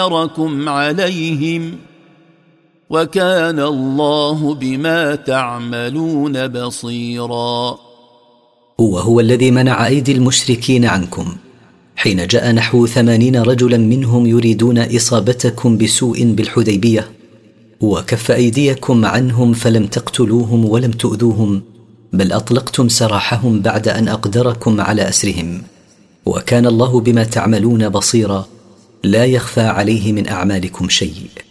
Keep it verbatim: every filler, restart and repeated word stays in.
ليظهركم عليهم وكان الله بما تعملون بصيرا. وهو الذي منع أيدي المشركين عنكم حين جاء نحو ثمانين رجلا منهم يريدون إصابتكم بسوء بالحديبية، وكف أيديكم عنهم فلم تقتلوهم ولم تؤذوهم، بل أطلقتم سراحهم بعد أن أقدركم على أسرهم، وكان الله بما تعملون بصيرا، لا يخفى عليه من أعمالكم شيء.